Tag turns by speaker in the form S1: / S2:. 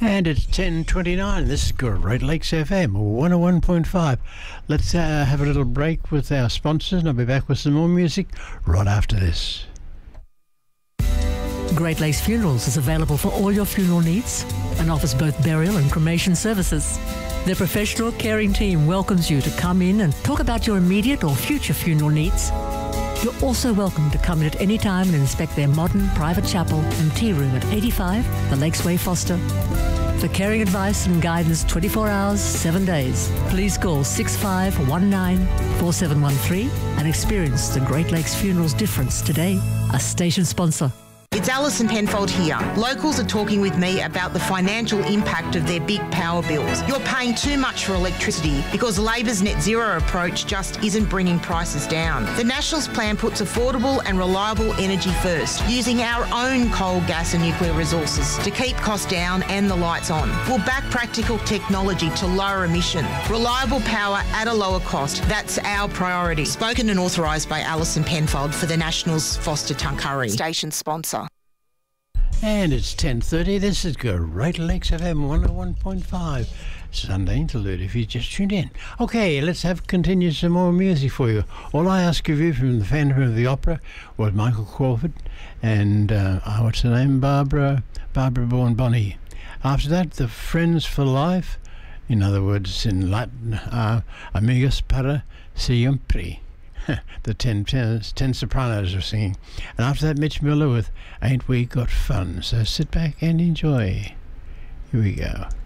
S1: And it's 10:29. This is Great Lakes FM 101.5. Let's have a little break with our sponsors, and I'll be back with some more music right after this.
S2: Great Lakes Funerals is available for all your funeral needs and offers both burial and cremation services. Their professional, caring team welcomes you to come in and talk about your immediate or future funeral needs. You're also welcome to come in at any time and inspect their modern private chapel and tea room at 85 The Lakes Way, Foster. For caring advice and guidance 24 hours, 7 days, please call 6519-4713 and experience the Great Lakes Funerals difference today. A station sponsor.
S3: It's Alison Penfold here. Locals are talking with me about the financial impact of their big power bills. You're paying too much for electricity because Labor's net zero approach just isn't bringing prices down. The Nationals plan puts affordable and reliable energy first, using our own coal, gas and nuclear resources to keep costs down and the lights on. We'll back practical technology to lower emission. Reliable power at a lower cost. That's our priority. Spoken and authorised by Alison Penfold for the Nationals Foster Tuncurry. Station sponsor.
S1: And it's 10:30. This is Great Lakes FM 101.5. Sunday interlude if you just tuned in. Okay, let's continue some more music for you. All I ask of you from the Phantom of the Opera was Michael Crawford and what's her name? Barbara Born Bonnie. After that, the Friends for Life. In other words, in Latin, Amigos para siempre. The 10 sopranos are singing. And after that, Mitch Miller with Ain't We Got Fun. So sit back and enjoy. Here we go.